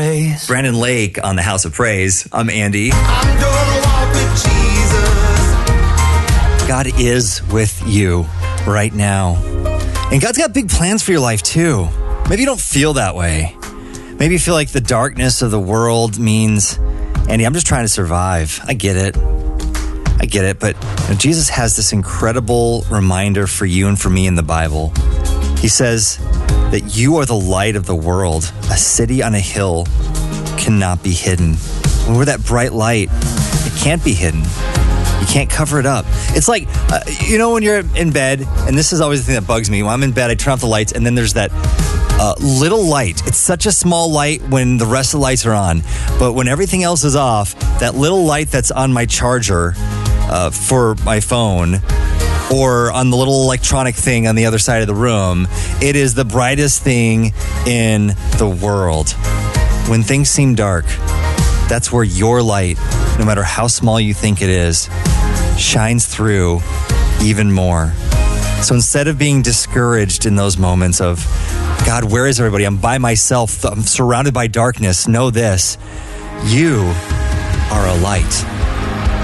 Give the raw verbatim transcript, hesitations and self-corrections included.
Brandon Lake on the House of Praise. I'm Andy. I'm gonna walk with Jesus. God is with you right now. And God's got big plans for your life too. Maybe you don't feel that way. Maybe you feel like the darkness of the world means, Andy, I'm just trying to survive. I get it. I get it. But you know, Jesus has this incredible reminder for you and for me in the Bible. He says that you are the light of the world. A city on a hill cannot be hidden. When we're that bright light, it can't be hidden. You can't cover it up. It's like, uh, you know, when you're in bed, and this is always the thing that bugs me. When I'm in bed, I turn off the lights, and then there's that uh, little light. It's such a small light when the rest of the lights are on. But when everything else is off, that little light that's on my charger uh, for my phone, or on the little electronic thing on the other side of the room, it is the brightest thing in the world. When things seem dark, that's where your light, no matter how small you think it is, shines through even more. So instead of being discouraged in those moments of, God, where is everybody? I'm by myself. I'm surrounded by darkness. Know this, you are a light.